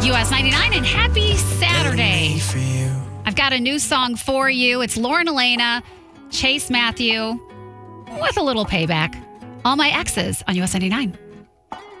US 99 and happy Saturday. I've got a new song for you. It's Lauren Elena, Chase Matthew with a little payback. All My Exes on US 99.